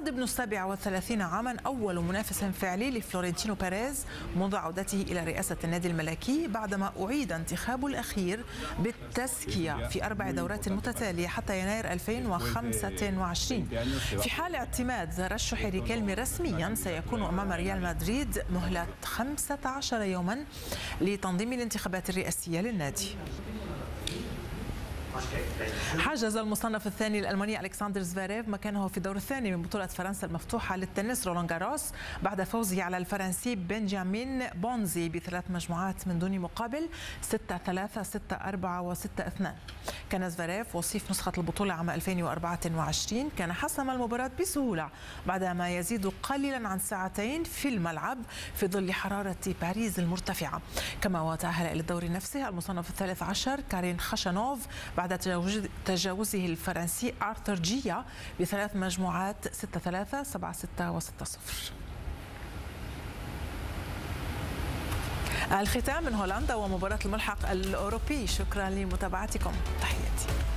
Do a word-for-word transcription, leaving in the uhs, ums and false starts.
ابن السابع والثلاثين عاما أول منافس فعلي لفلورنتينو بيريز منذ عودته إلى رئاسة النادي الملكي بعدما أعيد انتخابه الأخير بالتزكية في أربع دورات متتالية حتى يناير ألفين وخمسة وعشرين. في حال اعتماد ترشح ريكيلمي رسميا سيكون أمام ريال مدريد مهلة خمسة عشر يوما لتنظيم الانتخابات الرئاسية للنادي. حجز المصنف الثاني الألماني ألكسندر زفيريف مكانه في الدور الثاني من بطولة فرنسا المفتوحة للتنس رولان جاروس بعد فوزه على الفرنسي بنجامين بونزي بثلاث مجموعات من دون مقابل ستة ثلاثة ستة أربعة وستة اثنين. كان زفيريف وصيف نسخة البطولة عام ألفين وأربعة وعشرين كان حسم المباراة بسهولة بعدما يزيد قليلا عن ساعتين في الملعب في ظل حرارة باريس المرتفعة. كما وتأهل إلى الدور نفسه المصنف الثالث عشر كارين خاشانوف بعد تجاوزه الفرنسي آرثر جيا بثلاث مجموعات ستة ثلاثة سبعة ستة وستة صفر. الختام من هولندا ومباراة الملحق الأوروبي. شكرا لمتابعتكم، تحياتي.